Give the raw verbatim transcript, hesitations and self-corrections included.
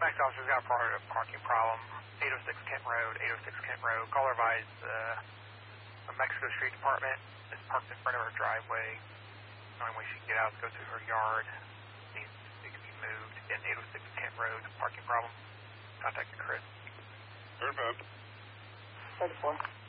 Dispatch officer's got a par- parking problem. eight oh six Kent Road, eight oh six Kent Road. Caller advised uh, a Mexico Street Department is parked in front of her driveway. The only way she can get out is go through her yard. Needs, needs to be moved. Again, eight oh six Kent Road, parking problem. Contacted Chris. Third move. thirty-four.